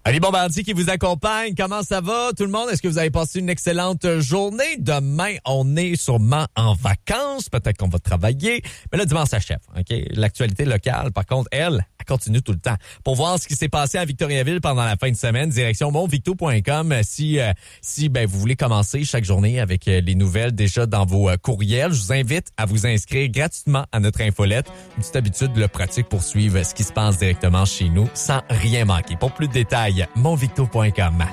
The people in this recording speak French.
Ali Bombardier qui vous accompagne. Comment ça va, tout le monde? Est-ce que vous avez passé une excellente journée? Demain, on est sûrement en vacances. Peut-être qu'on va travailler. Mais le dimanche s'achève. OK? L'actualité locale, par contre, elle continue tout le temps. Pour voir ce qui s'est passé à Victoriaville pendant la fin de semaine, direction monvicto.com. Si vous voulez commencer chaque journée avec les nouvelles déjà dans vos courriels, je vous invite à vous inscrire gratuitement à notre infolette. Une petite habitude pratique pour suivre ce qui se passe directement chez nous sans rien manquer. Pour plus de détails, monvicto.com.